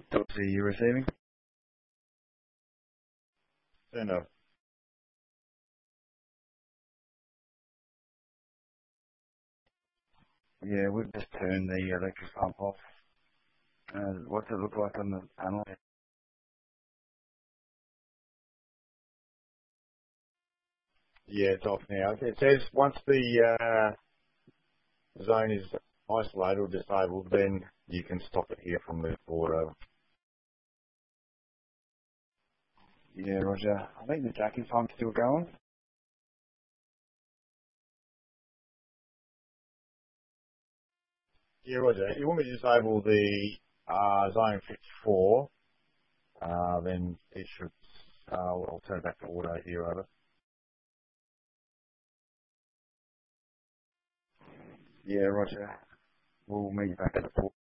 Delta, you receiving? Send off. Yeah, we've just turned the electric pump off. What's it look like on the panel? Yeah, it's off now. It says once the zone is isolated or disabled, then you can stop it here from the border. Yeah, Roger. I think the jacking pump's still going. Yeah, Roger. You want me to disable the zone 54, then it should, I'll turn it back to auto here, over. Yeah, Roger. We'll meet you back at the port.